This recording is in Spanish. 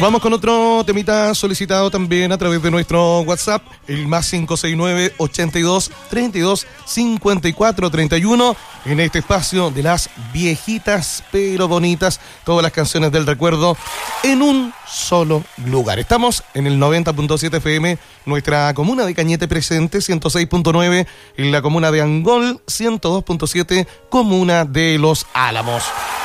Vamos con otro temita solicitado también a través de nuestro WhatsApp, el más 569-82-32-54-31, en este espacio de las viejitas pero bonitas, todas las canciones del recuerdo en un solo lugar. Estamos en el 90.7 FM, nuestra comuna de Cañete presente, 106.9 en la comuna de Angol, 102.7 comuna de Los Álamos.